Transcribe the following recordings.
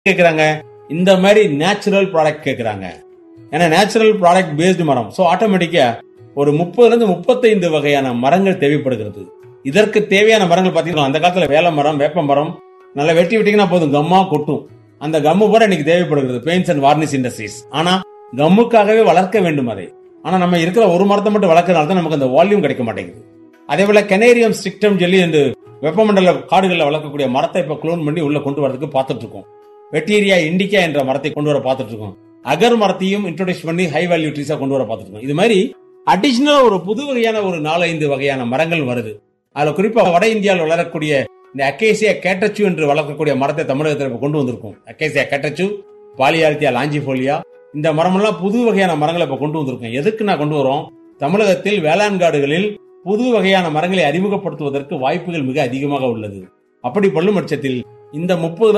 கேக்குறாங்க, இந்த மாதிரி நேச்சுரல் ப்ராடக்ட் கேக்குறாங்க. ஏன்னா நேச்சுரல் ப்ராடக்ட் பேஸ்டு மரம். சோ ஆட்டோமேட்டிக்கா ஒரு 30-35 வகையான மரங்கள் தேவைப்படுகிறது. இதற்கு தேவையான மரங்கள் பாத்தீங்கன்னா அந்த காலத்துல வேல மரம், வேப்ப மரம் நல்லா வெட்டி விட்டீங்கன்னா போதும், கம்மா கொட்டும். அந்த கம்மு கூட இன்னைக்கு தேவைப்படுகிறது பெயிண்ட்ஸ் அண்ட் வார்னிஷ் இண்டஸ்ட்ரீஸ். ஆனா கம்முக்காகவே வளர்க்க வேண்டும் அதை. ஆனா நம்ம இருக்கிற ஒரு மரத்தை மட்டும் வளர்க்கறதுனால தான் நமக்கு அந்த வால்யூம் கிடைக்க மாட்டேங்குது. அதே போல கெனேரியம் ஸ்ட்ரிக்டம் சொல்லி என்று வெப்பமண்டல காடுகளில் வளர்க்கக்கூடிய மரத்தை இப்ப குளோன் பண்ணி உள்ள கொண்டு வரதுக்கு பார்த்துட்டு இருக்கோம். வெட்டீரியா இண்டிகா என்ற மரத்தை கொண்டு வர பார்த்துட்டு இருக்கோம். அகர் மரத்தையும் இன்ட்ரோடியூஸ் பண்ணி ஹை வேல்யூ ட்ரீஸா கொண்டு வர பார்த்துட்டு இருக்கோம். இது மாதிரி அடிஷனலா ஒரு புது வகையான ஒரு 4-5 வகையான மரங்கள் வருது. அதுல குறிப்பா வட இந்தியாவில் வளரக்கூடிய இந்த அக்கேசியா கேட்டச்சு என்று வளர்க்கக்கூடிய மரத்தை தமிழகத்தில் கொண்டு வந்திருக்கும். அக்கேசியா கேட்டச்சு, பாலியாரித்தியா லாஞ்சிபோலியா, இந்த மரமெல்லாம் புது வகையான மரங்களை இப்ப கொண்டு வந்திருக்கோம். எதுக்கு நான் கொண்டு வரோம்? தமிழகத்தில் வேளாண் காடுகளில் புது வகையான மரங்களை அறிமுகப்படுத்துவதற்கு வாய்ப்புகள் மிக அதிகமாக உள்ளது. அப்படி பள்ளும் பட்சத்தில் இந்த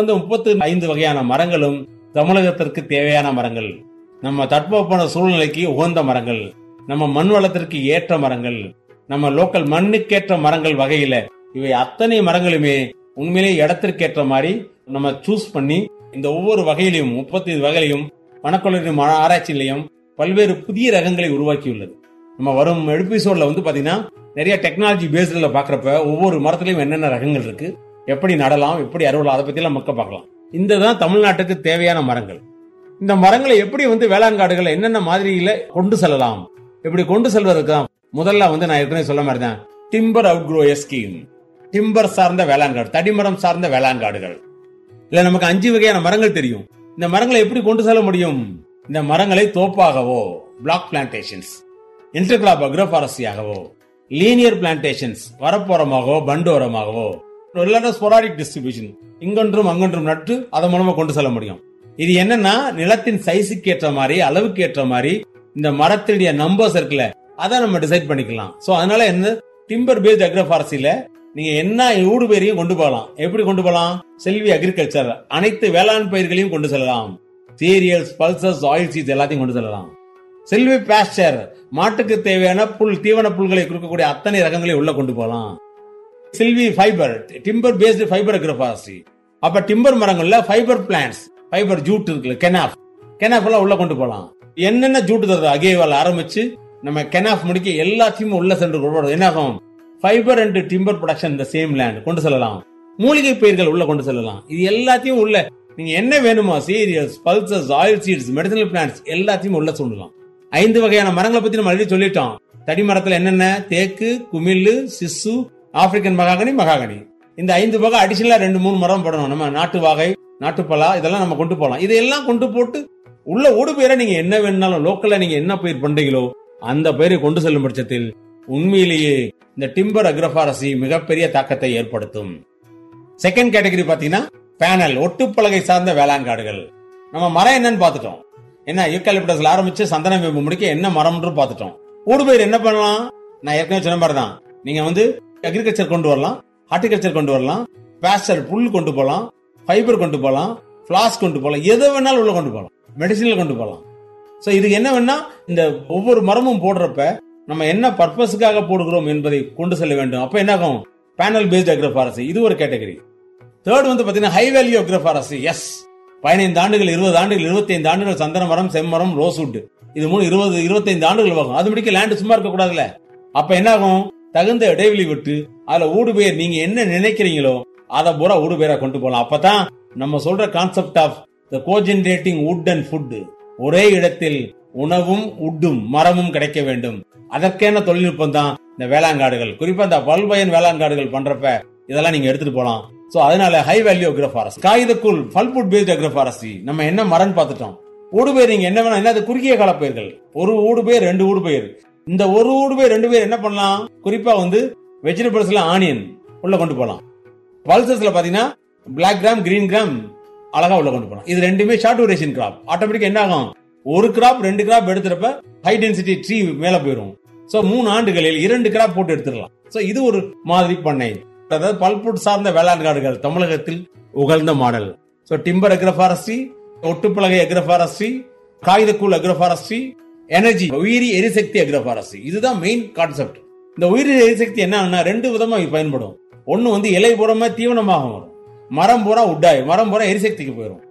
30-35 வகையான மரங்களும் தமிழகத்திற்கு தேவையான மரங்கள், நம்ம தட்பவெப்ப சூழ்நிலைக்கு உகந்த மரங்கள், நம்ம மண் வளத்திற்கு ஏற்ற மரங்கள், நம்ம லோக்கல் மண்ணுக்கேற்ற மரங்கள் வகையில இவை அத்தனை மரங்களுமே உண்மையிலே இடத்திற்கேற்ற மாதிரி நம்ம சூஸ் பண்ணி இந்த ஒவ்வொரு வகையிலையும் 35 வகையிலையும் வனக்கல்லூரி ஆராய்ச்சி நிலையம் பல்வேறு புதிய ரகங்களை உருவாக்கியுள்ளது. நம்ம வரும் எபிசோட்ல பாத்தீங்கன்னா நிறைய டெக்னாலஜி பேஸ்ல பாக்குறப்ப ஒவ்வொரு மரத்திலையும் என்னென்ன ரகங்கள் இருக்கு, எப்படி நடலாம், எப்படி அறுவலாம், அதை பத்தி எல்லாம் மக்கள் பார்க்கலாம். இந்த தான் தமிழ்நாட்டுக்கு தேவையான மரங்கள். இந்த மரங்களை எப்படி வேளாண் காடுகளை என்னென்ன மாதிரியில கொண்டு செல்லலாம், இப்படி கொண்டு செல்வதற்கு தான் முதல்ல நான் ஏற்கனவே சொல்ல மாதிரி தான் டிம்பர் அவுட்க்ரோயர் ஸ்கீம். டிம்பர் சார்ந்த வேளாண் காடு, தடிமரம் சார்ந்த வேளாண் காடுகள். இல்ல நமக்கு 5 வகையான மரங்கள் தெரியும். இந்த மரங்களை எப்படி கொண்டு செல்ல முடியும்? இந்த மரங்களை தோப்பாகவோ, black plantations, intercrop அக்ரோஃபாரஸ்டியாகவோ, linear plantations வரப்போரமாகவோ, பண்டோரமாகவோ, ஸ்போராடிக் distribution இங்கொன்றும் அங்கொன்றும் நட்டு அதன் மூலமா கொண்டு செல்ல முடியும். இது என்னன்னா நிலத்தின் சைஸுக்கு ஏற்ற மாதிரி, அளவுக்கு ஏற்ற மாதிரி இந்த மரத்தினுடைய நம்பர்ஸ் இருக்குல்ல, அதை நம்ம டிசைட் பண்ணிக்கலாம். சோ அதனால என்ன டிம்பர் பேஸ்ட் அக்ரோஃபாரஸ்டில நீங்க என்ன ஊடு பயிரையும் கொண்டு போகலாம். எப்படி கொண்டு போகலாம்? செல்வி அக்ரிகல்ச்சர் அனைத்து வேளாண் பயிர்களையும் கொண்டு செல்லலாம். சீரியல்ஸ், பல்சஸ், ஆயில் சீட்ஸ் எல்லாத்தையும் கொண்டு செல்லலாம். செல்வி பாஸ்டர் மாட்டுக்கு தேவையான புல், தீவன புல்களை கொடுக்கக்கூடிய அத்தனை ரகங்களை உள்ள கொண்டு போகலாம். செல்வி fibre, timber paste fibre agroforestry. அப்ப டிம்பர் மரங்கள்ல ஃபைபர் பிளான்ட்ஸ், ஃபைபர் ஜூட் இருக்குல்ல, கெனாஃப் எல்லாம் உள்ள கொண்டு போகலாம். என்னென்ன ஜூட் தருது அகேவால் ஆரம்பிச்சு நம்ம கெனாஃப் முடிக்க எல்லாத்தையும் உள்ள சென்று கொண்டு என்ன ஆகும்? ஃபைபர் அண்ட் டிம்பர் ப்ரொடக்ஷன் இந்த சேம் லேண்ட் கொண்டு செல்லலாம். மூலிகை பயிர்கள் உள்ள கொண்டு செல்லலாம். இது எல்லாத்தையும் உள்ள நீங்க என்ன வேணுமோ, serials, pulses, oil seeds, medicinal plants எல்லாத்தையும் உள்ள சொல்லலாம். 5 வகையான மரங்களை பத்தி நம்ம ஆல்ரெடி சொல்லிட்டோம். தடி மரத்துல என்னென்ன? தேக்கு, குமிழ், சிசு, ஆப்பிரிக்கன் மகாகனி. இந்த 5 வகை அடிஷனலா 2-3 மரம் போடணும். நம்ம நாட்டு வாகை, நாட்டுப்பலா இதெல்லாம் நம்ம கொண்டு போகலாம். இதெல்லாம் கொண்டு போட்டு உள்ள ஓடு பயிரை நீங்க என்ன வேணாலும் லோக்கல்ல நீங்க என்ன பயிர் பண்றீங்களோ அந்த பயிரை கொண்டு செல்லும் பட்சத்தில் உண்மையிலேயே இந்த டிம்பர் அக்ரோஃபாரஸ்ட்ரி மிகப்பெரிய தாக்கத்தை ஏற்படுத்தும். செகண்ட் கேட்டகரி பாத்தீங்கன்னா பேனல், ஒட்டுப்பலகை சார்ந்த வேளாண் காடுகள். நம்ம மரம் என்னன்னு பாத்துட்டோம். என்ன யூக்கலிப்டஸ்ல ஆரம்பிச்சு சந்தன வேம்பு முடிக்க என்ன மரம்னு பாத்துட்டோம். ஊடுபயிர் என்ன பண்ணலாம்? நான் ஏற்கனவே சொன்ன மாதிரி தான். நீங்க அக்ரிகல்ச்சர் கொண்டு வரலாம், ஹார்டிகல்ச்சர் கொண்டு வரலாம், பாஸ்டர் புல் கொண்டு போகலாம், ஃபைபர் கொண்டு போகலாம், பிளாஸ் கொண்டு போகலாம், எதை வேணாலும் உள்ள கொண்டு போகலாம், மெடிசினல் கொண்டு போகலாம். சோ இது என்ன வேணா இந்த ஒவ்வொரு மரமும் போடுறப்ப நம்ம என்ன பர்பஸுக்காக போடுகிறோம் என்பதை கொண்டு செல்ல வேண்டும். அப்ப என்ன ஆகும்? பேனல் பேஸ்ட் அக்ரோஃபாரஸ்ட்ரி இது ஒரு கேட்டகரி. தேர்ட் பாத்தீங்கன்னா ஹை வேல்யூ அக்ரோஃபாரஸ்ட்ரி. எஸ், 15 ஆண்டுகள், 20 ஆண்டுகள், 25 ஆண்டுகள் சந்தன மரம், செம்மரம், ரோஸ்வுட், இது 20-25 ஆண்டுகள் ஆகும். அது முடிக்க லேண்ட் சும்மா இருக்க கூடாதுல. அப்ப என்ன ஆகும்? தகுந்த இடைவெளி விட்டு அதுல ஊடுபெயர் நீங்க என்ன நினைக்கிறீங்களோ அதை பூரா ஊடுபெயரா கொண்டு போகலாம். அப்பதான் நம்ம சொல்ற concept of the கோஜெனரேட்டிங் would and food, ஒரே இடத்தில் உணவும் உட்டும் மரமும் கிடைக்க வேண்டும். அதற்கேன தொழில்நுட்பம் தான் இந்த வேளாண்காடுகள். குறிப்பா இந்த பல்பயன் வேளாண்காடுகள் பண்றப்ப இதெல்லாம் நீங்க எடுத்துட்டு போலாம். சோ அதனால ஹை வேல்யூ அக்ரோஃபாரஸ்ட், காகிதக்கூழ், பல்புட் பேஸ்ட் அக்ரோஃபாரஸ்ட்ரி. நம்ம என்ன மரம் பார்த்துட்டோம். ஊடுபெயர் நீங்க என்ன வேணா, என்ன குறுகிய கால பயிர்கள், ஒரு ஊடுபெயர் 2 ஊடுபெயர். இந்த ஒரு ஊடுபெயர் 2 பேர் என்ன பண்ணலாம்? குறிப்பா வெஜிடபிள்ஸ்ல ஆனியன் உள்ள கொண்டு போகலாம். பல்சஸ்ல பாத்தீங்கன்னா பிளாக் கிராம், கிரீன் கிராம் அழகா உள்ள கொண்டு போகலாம். இது ரெண்டுமே ஷார்ட் டியூரேஷன் கிராப். ஆட்டோமேட்டிக்கா என்ன ஆகும்? ஒரு graph 2 graph எடுத்துறப்ப high density tree மேல போயிடும். சோ 3 ஆண்டுகளில் 2 கிராப் போட்டு எடுத்துடலாம். சோ இது ஒரு மாதிரி பண்ணை. அதாவது பல்புட் சார்ந்த வேளாண் காடுகள் தமிழகத்தில் உகழ்ந்த model. So timber agroforestry, ஒட்டுப்பலகை agroforestry, காகிதக்கூழ் agroforestry, energy உயிரி எரிசக்தி அக்ரோஃபாரஸ்ட்ரி. இதுதான் மெயின் கான்செப்ட். இந்த உயிரி எரிசக்தி என்னன்னா 2 விதமா பயன்படும். ஒன்னு இலை பூரமா தீவனமாக வரும், மரம் பூரா உட்டாய், மரம் பூரா எரிசக்திக்கு போயிடும்.